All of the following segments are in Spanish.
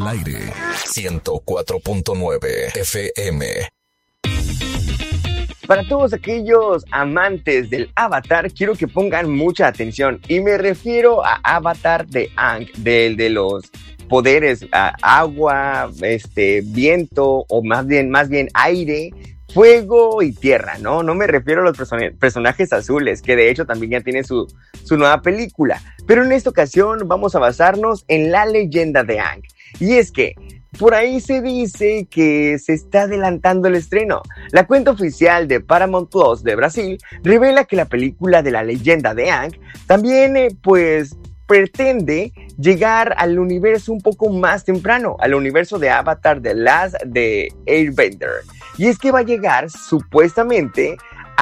Al aire 104.9 FM. Para todos aquellos amantes del Avatar, quiero que pongan mucha atención. Y me refiero a Avatar de Aang, del de los poderes, agua, viento, o más bien aire, fuego y tierra, ¿no? No me refiero a los personajes azules, que de hecho también ya tiene su nueva película. Pero en esta ocasión vamos a basarnos en la leyenda de Aang. Y es que por ahí se dice que se está adelantando el estreno. La cuenta oficial de Paramount Plus de Brasil revela que la película de la leyenda de Aang también, pretende llegar al universo un poco más temprano, al universo de Avatar The Last Airbender. Y es que va a llegar supuestamente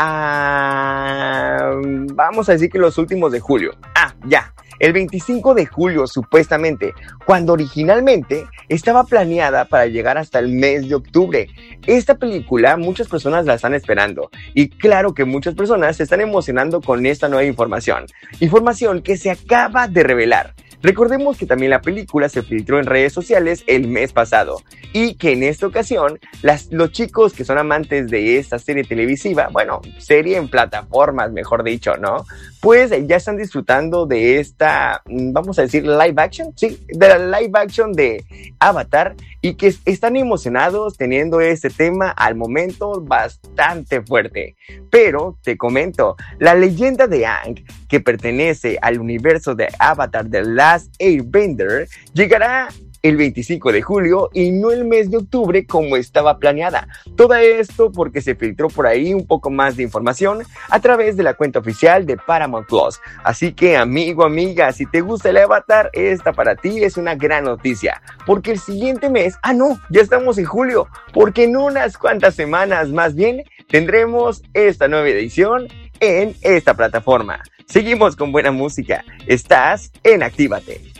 vamos a decir que los últimos de julio. El 25 de julio supuestamente, cuando originalmente estaba planeada para llegar hasta el mes de octubre. Esta película muchas personas la están esperando y claro que muchas personas se están emocionando con esta nueva información que se acaba de revelar. Recordemos que también la película se filtró en redes sociales el mes pasado y que en esta ocasión los chicos que son amantes de esta serie televisiva, serie en plataformas mejor dicho, ¿no? Pues ya están disfrutando de esta, vamos a decir live action, sí, de la live action de Avatar y que están emocionados teniendo este tema al momento bastante fuerte. Pero te comento, la leyenda de Aang, que pertenece al universo de Avatar The Last Airbender, llegará el 25 de julio y no el mes de octubre como estaba planeada. Todo esto porque se filtró por ahí un poco más de información a través de la cuenta oficial de Paramount Plus. Así que amigo, amiga, si te gusta el Avatar, esta para ti es una gran noticia. Porque el siguiente mes, ya estamos en julio, porque en unas cuantas semanas más bien tendremos esta nueva edición en esta plataforma. Seguimos con buena música. Estás en Actívate.